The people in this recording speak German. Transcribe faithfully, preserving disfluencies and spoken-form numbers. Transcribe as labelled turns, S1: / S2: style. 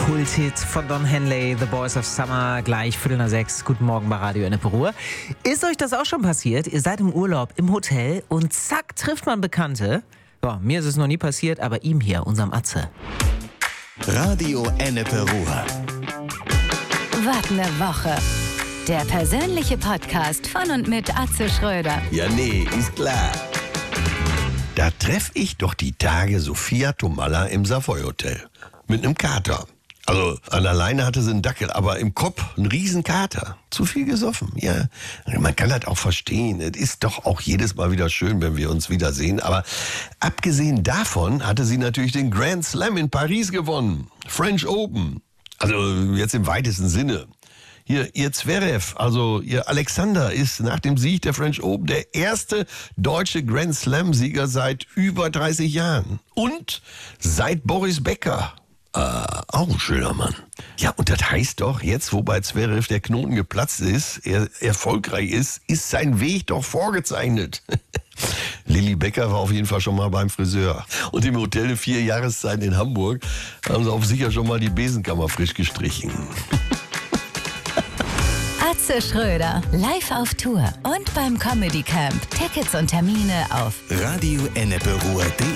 S1: Kulthit von Don Henley, The Boys of Summer, gleich Viertel nach sechs. Guten Morgen bei Radio Ennepe Ruhr. Ist euch das auch schon passiert? Ihr seid im Urlaub, im Hotel und zack, trifft man Bekannte. Ja, mir ist es noch nie passiert, aber ihm hier, unserem Atze.
S2: Radio Ennepe Ruhr.
S3: Was ne Woche. Der persönliche Podcast von und mit Atze Schröder.
S2: Ja, nee, ist klar. Da treff ich doch die Tage Sophia Tomalla im Savoy Hotel. Mit einem Kater. Also an der Leine hatte sie einen Dackel, aber im Kopf ein Riesenkater. Zu viel gesoffen, ja. Man kann das auch verstehen. Es ist doch auch jedes Mal wieder schön, wenn wir uns wiedersehen. Aber abgesehen davon hatte sie natürlich den Grand Slam in Paris gewonnen. French Open. Also jetzt im weitesten Sinne. Hier, ihr Zverev, also ihr Alexander, ist nach dem Sieg der French Open der erste deutsche Grand Slam-Sieger seit über dreißig Jahren. Und seit Boris Becker. Äh, auch ein schöner Mann. Ja, und das heißt doch, jetzt, wo bei Zverev der Knoten geplatzt ist, er erfolgreich ist, ist sein Weg doch vorgezeichnet. Lilly Becker war auf jeden Fall schon mal beim Friseur. Und im Hotel der vier Jahreszeiten in Hamburg haben sie auf sicher schon mal die Besenkammer frisch gestrichen.
S3: Atze Schröder, live auf Tour und beim Comedy Camp. Tickets und Termine auf
S2: Radio Ennepe Ruhr punkt de